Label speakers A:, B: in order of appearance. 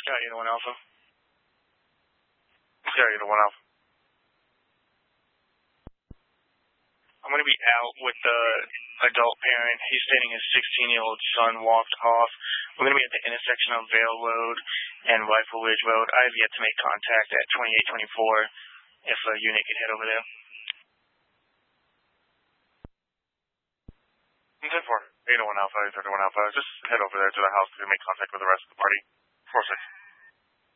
A: Sky 81 Alpha. Sky 81 Alpha. I'm going to be out with the adult parent. He's stating his 16-year-old son walked off. We're going to be at the intersection of Vale Road and Rifle Ridge Road. I have yet to make contact at 2824 if a unit could head over there. 10-4, 801 Alpha, 31 Alpha. Just head over there to the house to make contact with the rest of the party. 4-6.